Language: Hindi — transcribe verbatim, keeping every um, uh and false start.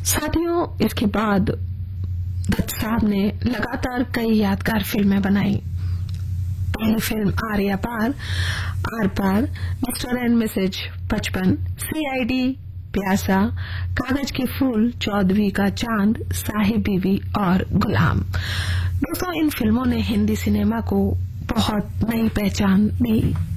साथियों, इसके बाद दत्त साहब ने लगातार कई यादगार फिल्में बनाई। पहली film Arya par, are par, mister and Mrs पचपन, सीआईडी, प्यासा, कागज के फूल, चौदहवीं का चांद, साहिब बीवी और गुलाम। दोस्तों, इन फिल्मों ने हिंदी सिनेमा को बहुत नई पहचान दी।